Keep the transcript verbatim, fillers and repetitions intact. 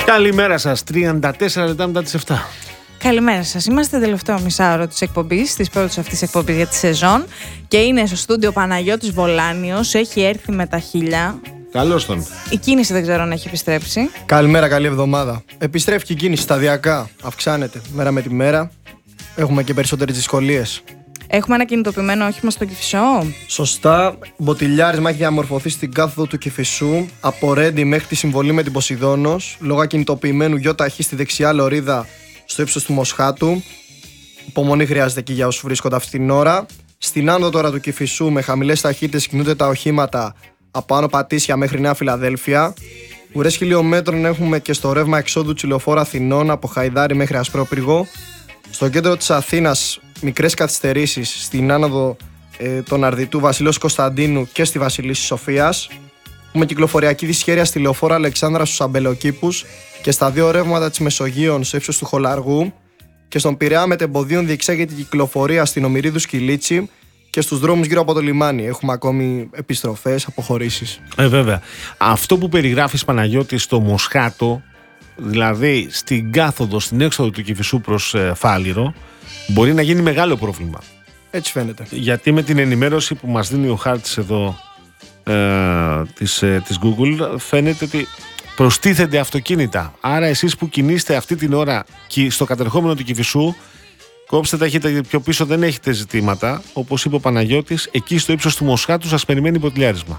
Καλημέρα σας, τριάντα τέσσερα λεπτά μετά τις επτά. Καλημέρα σας. Είμαστε τελευταίο μισάωρο της εκπομπής, της πρώτης αυτής εκπομπής για τη σεζόν. Και είναι στο στούντιο Παναγιώτης Βολάνιος. Έχει έρθει με τα χίλια. Καλώς τον. Η κίνηση δεν ξέρω αν έχει επιστρέψει. Καλημέρα, καλή εβδομάδα. Επιστρέφει και η κίνηση σταδιακά. Αυξάνεται μέρα με τη μέρα. Έχουμε και περισσότερες δυσκολίες. Έχουμε ένα κινητοποιημένο όχημα στο Κηφισό. Σωστά. Μποτιλιάρισμα έχει διαμορφωθεί στην κάθοδο του Κηφισού από Ρέντι μέχρι τη συμβολή με την Ποσειδώνος. Λόγω ακινητοποιημένου ΙΧ στη δεξιά λωρίδα στο ύψος του Μοσχάτου. Υπομονή χρειάζεται εκεί για όσους βρίσκονται αυτή την ώρα. Στην άνω τώρα του Κηφισού με χαμηλές ταχύτητες κινούνται τα οχήματα από Άνω Πατήσια μέχρι Νέα Φιλαδέλφια. Ουρές χιλιόμετρων έχουμε και στο ρεύμα εξόδου του Λεωφόρου Αθηνών από Χαϊδάρι μέχρι Ασπρόπυργο. Στο κέντρο της Αθήνας μικρές καθυστερήσεις στην άνοδο ε, των Αρδιτού Βασιλέως Κωνσταντίνου και στη Βασιλίσσης Σοφίας. Έχουμε κυκλοφοριακή δυσχέρεια στη Λεωφόρο Αλεξάνδρα στους Αμπελοκήπους και στα δύο ρεύματα της Μεσογείων στο ύψος του Χολαργού. Και στον Πειραιά μετεμποδίων διεξάγεται η κυκλοφορία στην Ομηρίδου Σκυλίτσι και στους δρόμους γύρω από το λιμάνι. Έχουμε ακόμη επιστροφές, αποχωρήσεις. Ε, βέβαια. Αυτό που περιγράφεις, Παναγιώτη, στο Μοσχάτο, δηλαδή στην κάθοδο, στην έξοδο του Κηφισού προς ε, Φάληρο, μπορεί να γίνει μεγάλο πρόβλημα. Έτσι φαίνεται. Γιατί με την ενημέρωση που μας δίνει ο χάρτης εδώ ε, της, ε, της Google, φαίνεται ότι προστίθενται αυτοκίνητα. Άρα εσείς που κινείστε αυτή την ώρα στο κατερχόμενο του Κηφισού, κόψτε ταχύτητα πιο πίσω, δεν έχετε ζητήματα. Όπως είπε ο Παναγιώτης, εκεί στο ύψος του Μοσχάτου σας περιμένει μποτιλιάρισμα.